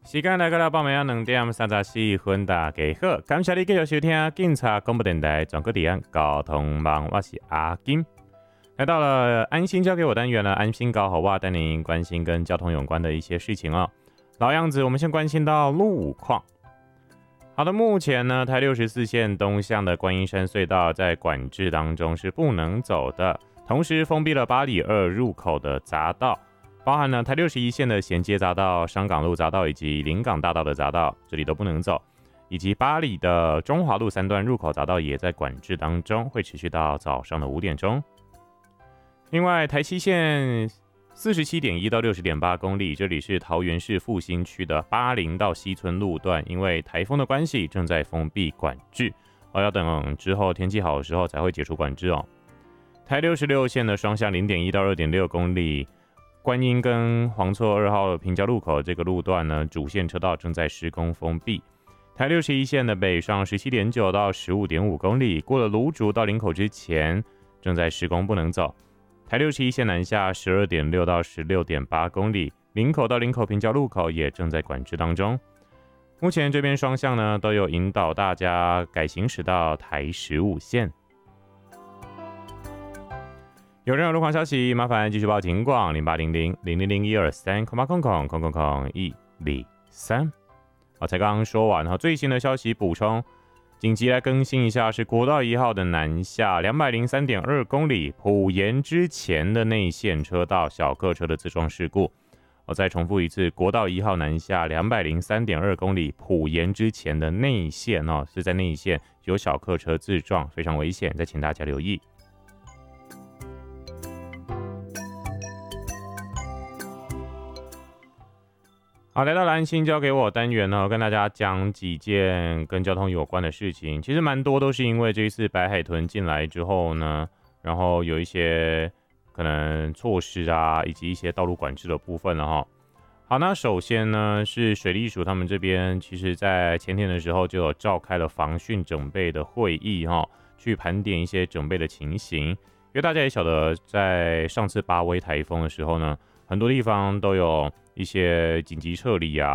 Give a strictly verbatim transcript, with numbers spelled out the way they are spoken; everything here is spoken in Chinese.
时间来到了傍晚两点三十四分，大家好，感谢你继续收听警察广播电台全国治安交通网，我是阿金。来到了安心交给我单元了，安心搞好哇，带您关心跟交通有关的一些事情哦。老样子，我们先关心到路况。好的，目前呢，台六十四线东向的观音山隧道在管制当中是不能走的，同时封闭了八里二入口的匝道。包含了台六十一线的衔接匝道、商港路匝道以及临港大道的匝道，这里都不能走，以及八里的中华路三段入口匝道也在管制当中，会持续到早上的五点钟。另外，台七线四十七点一到六十点八公里，这里是桃园市复兴区的八零到西村路段，因为台风的关系正在封闭管制，哦，要等之后天气好的时候才会解除管制哦。台六十六线的双向零点一到二点六公里。观音跟黄厝二号平交路口这个路段呢，主线车道正在施工封闭。台六十一线的北上十七点九到十五点五公里，过了芦竹到林口之前正在施工不能走。台六十一线南下十二点六到十六点八公里，林口到林口平交路口也正在管制当中。目前这边双向呢都有引导大家改行驶到台十五线。有任何路况消息，麻烦继续报警广零八零零零零零一二三空八空空空空空一零三。好，才刚刚说完哈，最新的消息补充，紧急来更新一下，是国道一号的南下两百零三点二公里埔盐之前的内线车道小客车的自撞事故。我再重复一次，国道一号南下两百零三点二公里埔盐之前的内线哦，是在内线有小客车自撞，非常危险，再请大家留意。好，来到蓝星交给我单元呢，跟大家讲几件跟交通有关的事情。其实蛮多都是因为这一次白海豚进来之后呢，然后有一些可能措施啊，以及一些道路管制的部分了哈。好，那首先呢是水利署他们这边，其实在前天的时候就有召开了防汛整备的会议哈，去盘点一些整备的情形。因为大家也晓得，在上次八威台风的时候呢，很多地方都有一些紧急撤离啊，